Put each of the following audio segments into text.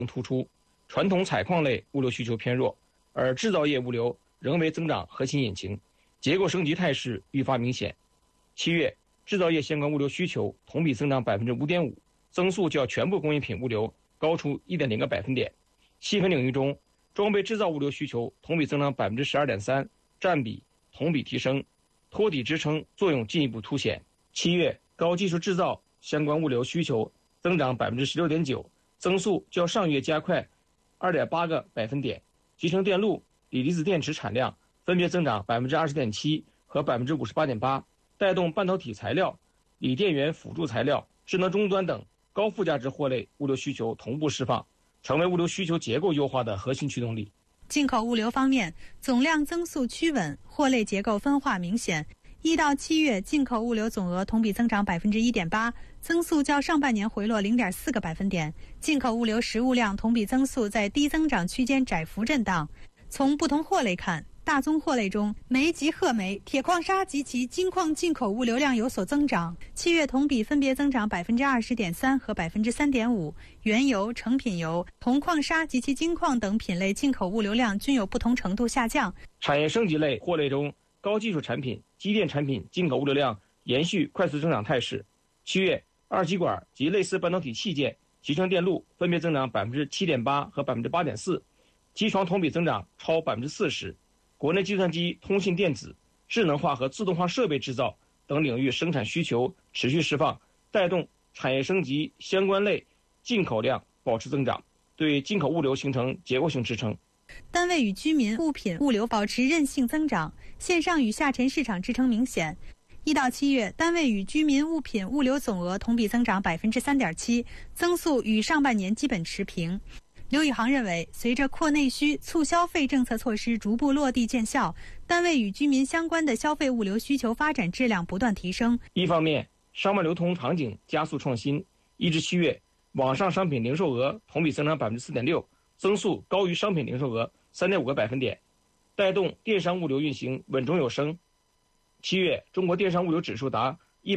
突出，传统采矿类物流需求偏弱，而制造业物流仍为增长核心引擎，结构升级态势愈发明显。7月，制造业相关物流需求同比增长 5.5%， 增速较全部工业品物流高出 1.0个百分点。细分领域中，装备制造物流需求同比增长 12.3%， 占比同比提升，托底支撑作用进一步凸显。7月，高技术制造相关物流需求增长 16.9%， 增速较上月加快 2.8个百分点。集成电路、锂离子电池产量分别增长 20.7% 和 58.8%， 带动半导体材料、锂电源辅助材料、智能终端等高附加值货类物流需求同步释放，成为物流需求结构优化的核心驱动力。 进口物流方面，总量增速趋稳，货类结构分化明显。1到7月，进口物流总额同比增长 1.8%， 增速较上半年回落 0.4个百分点。进口物流实物量同比增速在低增长区间窄幅震荡。从不同货类看，大宗货类中，煤及褐煤、铁矿砂及其金矿进口物流量有所增长，7月同比分别增长 20.3% 和 3.5%。原油、成品油、铜矿砂及其金矿等品类进口物流量均有不同程度下降。 产业升级类货类中，高技术产品、机电产品进口物流量延续快速增长态势。7月，二极管及类似半导体器件、集成电路分别增长 7.8% 和 8.4%， 机床同比增长超 40%。国内计算机、通信电子、智能化和自动化设备制造等领域生产需求持续释放，带动产业升级相关类进口量保持增长，对进口物流形成结构性支撑。 单位与居民物品物流保持韧性增长，线上与下沉市场支撑明显。1到7月，单位与居民物品物流总额同比增长 3.7%， 增速与上半年基本持平。刘宇航认为，随着扩内需、促消费政策措施逐步落地见效，单位与居民相关的消费物流需求发展质量不断提升。 一方面，商贸流通场景加速创新，1至7月，网上商品零售额同比增长 4.6%， 增速高于商品零售额 3.5个百分点，带动电商物流运行稳中有升。7月，中国电商物流指数达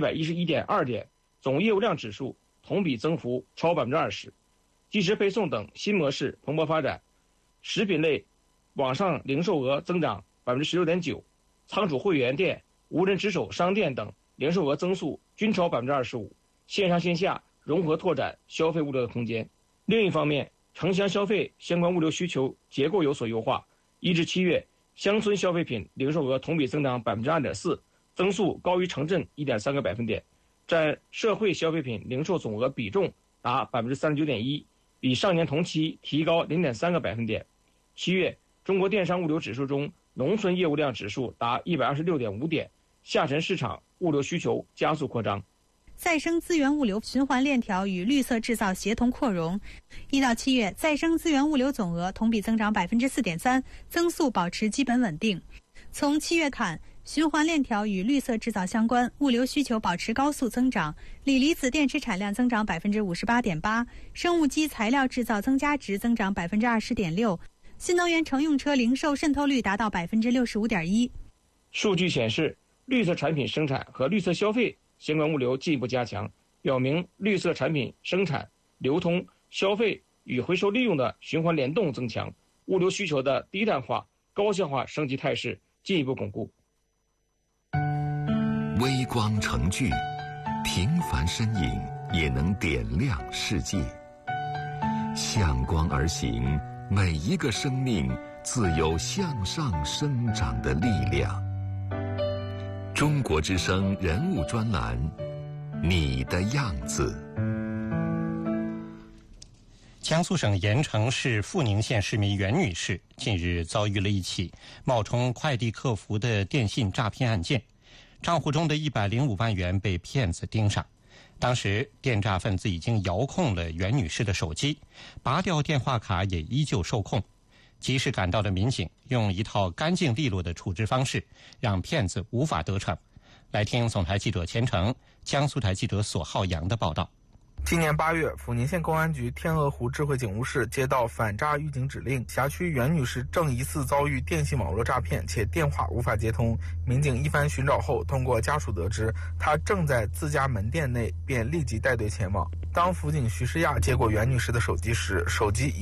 111.2 点，总业务量指数同比增幅超 20%。即时配送等新模式蓬勃发展，食品类网上零售额增长 16.9%， 仓储会员店、无人值守商店等零售额增速均超 25%， 线上线下融合拓展消费物流的空间。另一方面，城乡消费相关物流需求结构有所优化，1至7月，乡村消费品零售额同比增长 2.4%， 增速高于城镇 1.3个百分点，占社会消费品零售总额比重达 39.1%，比上年同期提高 0.3个百分点。7月，中国电商物流指数中，农村业务量指数达 126.5 点，下沉市场物流需求加速扩张。 再生资源物流循环链条与绿色制造协同扩容。1到7月，再生资源物流总额同比增长 4.3%， 增速保持基本稳定。从7月看，循环链条与绿色制造相关，物流需求保持高速增长，锂离子电池产量增长 58.8%， 生物基材料制造增加值增长 20.6%， 新能源乘用车零售渗透率达到 65.1%。 数据显示，绿色产品生产和绿色消费相关物流进一步加强，表明绿色产品生产、流通、消费与回收利用的循环联动增强，物流需求的低碳化、高效化升级态势进一步巩固。 微光成炬，平凡身影也能点亮世界。向光而行，每一个生命自有向上生长的力量。中国之声人物专栏，你的样子。 江苏省盐城市富宁县市民袁女士近日遭遇了一起冒充快递客服的电信诈骗案件，账户中的105万元被骗子盯上。当时电诈分子已经遥控了袁女士的手机，拔掉电话卡也依旧受控。及时赶到的民警用一套干净利落的处置方式，让骗子无法得逞。来听总台记者钱成、江苏台记者索浩洋的报道。 今年8月，阜宁县公安局天鹅湖智慧警务室接到反诈预警指令，辖区袁女士正疑似遭遇电信网络诈骗，且电话无法接通。民警一番寻找后，通过家属得知她正在自家门店内，便立即带队前往。当辅警徐诗亚接过袁女士的手机时，手机